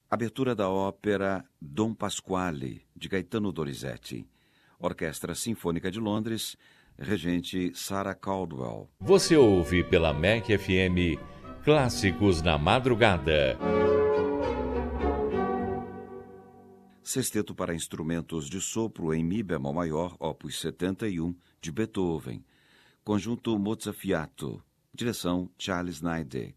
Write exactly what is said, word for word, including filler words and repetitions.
Abertura da ópera Dom Pasquale, de Gaetano Donizetti. Orquestra Sinfônica de Londres, regente Sarah Caldwell. Você ouve pela M E C F M Clássicos na Madrugada. Sexteto para instrumentos de sopro em Mi bemol maior, opus setenta e um, de Beethoven. Conjunto Mozzafiato. Direção Charles Neidich.